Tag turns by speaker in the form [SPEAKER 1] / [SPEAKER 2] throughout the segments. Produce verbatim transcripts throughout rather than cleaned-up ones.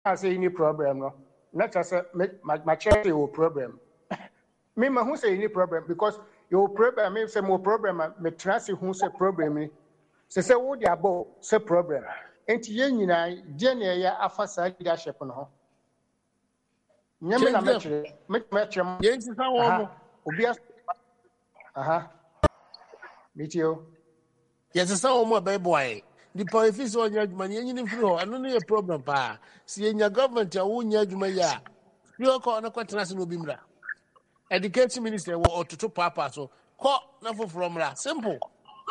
[SPEAKER 1] say any problem no not just my my chair your problem me ma who say any problem because your problem me say more problem me trust who say problem say say wo dia bo say problem enti ye nyina die na ya afasa leadership no ho nyame na metre me metre
[SPEAKER 2] Yes, is how
[SPEAKER 1] obi aha metio
[SPEAKER 2] yes, is how more baby boy. The police on your money, any flow, and only a problem, pa. See, in your government, you won't yard my ya. You call on a quaternational bimra. Education minister or to two papa, so call nothing from la. Simple.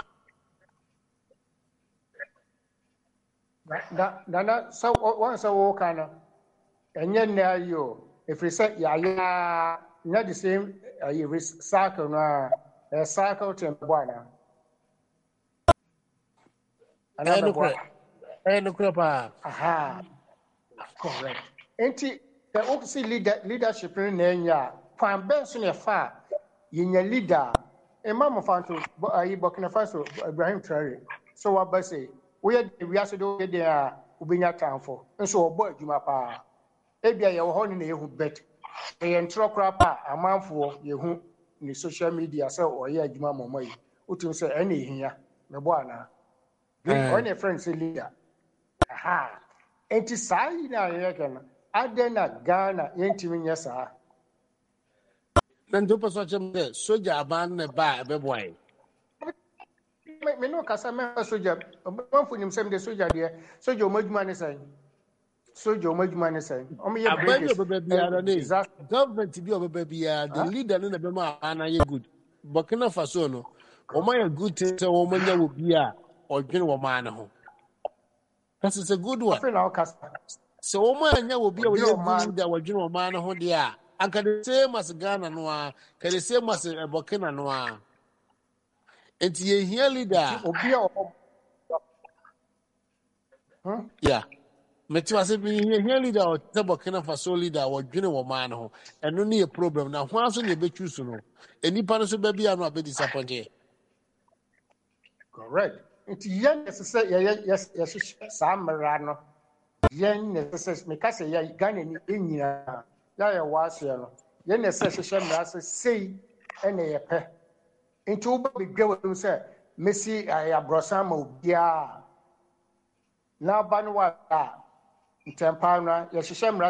[SPEAKER 1] da da so once a walk kana enye na yo if we say ya ya not the same uh, you cycle na a cycle to bwana another one
[SPEAKER 2] And the crop,
[SPEAKER 1] aha correct enti the office leader leadership in enya kwan ben so ne fa yenya leader e mama fanto ayi Burkina Faso Ibrahim Traore so what ba say we we ase do dey a ubenya tanfo nso obo adwuma pa ebia ye wo ho ne na yehu bet ye ntro kra pa amanfo yehu ni social media say oye adwuma momoyi utum say ene ehia me bo ana on your friends leader aha enti sai na ye kana adena Ghana yentimi nya saa
[SPEAKER 2] then two percent soldier ban the bar, baby boy.
[SPEAKER 1] me no kasa me soja manfo nim sem de soja de soja o madwuma ne sai soja o madwuma ne sai o me ye
[SPEAKER 2] Abanye
[SPEAKER 1] breakers
[SPEAKER 2] baby are ne government be o baby the leader no na be ma ana ye good. Burkina Faso no o ma ye good thing say o ma nya wo bia o dwene wo ma na ho. That is a good one.
[SPEAKER 1] afi na o kasa
[SPEAKER 2] So o ma nya wo bia o ye good da wo dwene wo ma na ho de a anka the same as Ghana no a ka the same as Burkina no a enti ye here leader
[SPEAKER 1] obi a hmm
[SPEAKER 2] yeah. Meti wase bi here leader o te Burkina Faso leader o dwene wo ma na ho eno ne ye problem na ho aso ne be choose no enipa no so ba bia no a be disappointed.
[SPEAKER 1] correct nti yen necessary yes yes yes samra no yen necessary me kasa ya Ghana ni enyina ya ya wase no yen necessary hye mra say ene ye pe nti wo be gwa wo say Messi ayabrosan ma obia na ba no wa ntempa no ya hye mra